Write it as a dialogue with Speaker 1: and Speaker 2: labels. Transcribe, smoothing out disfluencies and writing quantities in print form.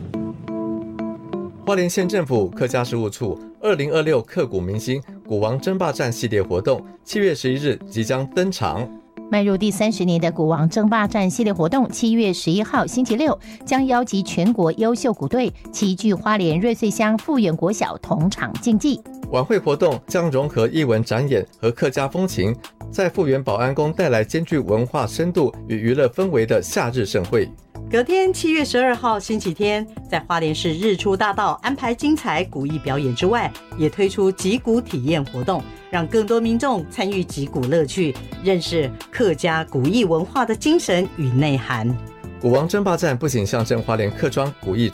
Speaker 1: 花莲县政府客家事务处2026刻骨铭心古王争霸战系列活动7月11日即将登场。
Speaker 2: 迈入第30年的古王争霸战系列活动7月11号星期六将邀集全国优秀鼓队齐聚花莲瑞穗乡富源国小同场竞技。
Speaker 1: 晚会活动将融合艺文展演和客家风情，在富源保安宫带来兼具文化深度与娱乐氛围的夏日盛会。
Speaker 3: 隔天7月12号星期天，在花莲市日出大道安排精彩古艺表演之外，也推出击鼓体验活动，让更多民众参与击鼓乐趣，认识客家古艺文化的精神与内涵。
Speaker 1: 古王争霸战不仅象征花莲客庄古艺